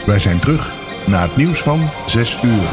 Wij zijn terug na het nieuws van 6 uur.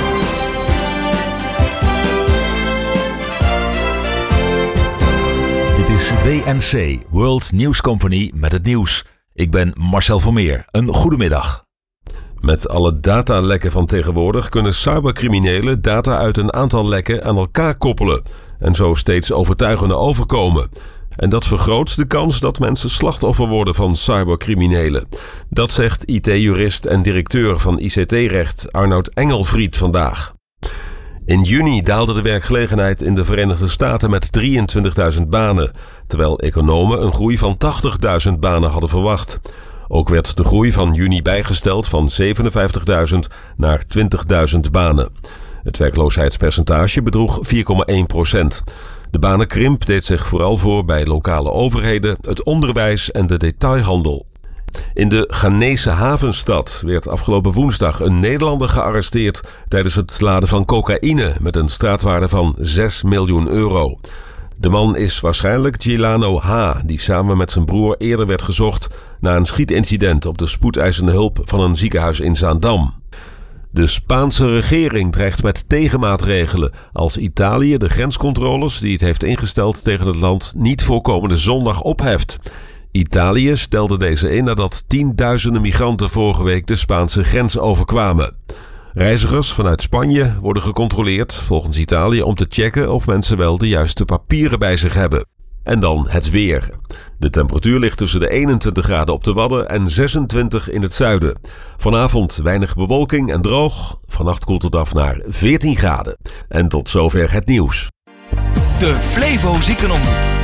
Dit is WNC, World News Company, met het nieuws. Ik ben Marcel Vermeer. Een goedemiddag. Met alle datalekken van tegenwoordig kunnen cybercriminelen data uit een aantal lekken aan elkaar koppelen en zo steeds overtuigender overkomen. En dat vergroot de kans dat mensen slachtoffer worden van cybercriminelen. Dat zegt IT-jurist en directeur van ICT-recht Arnoud Engelvriet vandaag. In juni daalde de werkgelegenheid in de Verenigde Staten met 23.000 banen, terwijl economen een groei van 80.000 banen hadden verwacht. Ook werd de groei van juni bijgesteld van 57.000 naar 20.000 banen. Het werkloosheidspercentage bedroeg 4,1%. De banenkrimp deed zich vooral voor bij lokale overheden, het onderwijs en de detailhandel. In de Ghanese havenstad werd afgelopen woensdag een Nederlander gearresteerd tijdens het laden van cocaïne met een straatwaarde van 6 miljoen euro. De man is waarschijnlijk Gilano H., die samen met zijn broer eerder werd gezocht na een schietincident op de spoedeisende hulp van een ziekenhuis in Zaandam. De Spaanse regering dreigt met tegenmaatregelen als Italië de grenscontroles die het heeft ingesteld tegen het land niet voor komende zondag opheft. Italië stelde deze in nadat tienduizenden migranten vorige week de Spaanse grens overkwamen. Reizigers vanuit Spanje worden gecontroleerd volgens Italië om te checken of mensen wel de juiste papieren bij zich hebben. En dan het weer. De temperatuur ligt tussen de 21 graden op de Wadden en 26 in het zuiden. Vanavond weinig bewolking en droog. Vannacht koelt het af naar 14 graden. En tot zover het nieuws. De Flevo Ziekenomroep.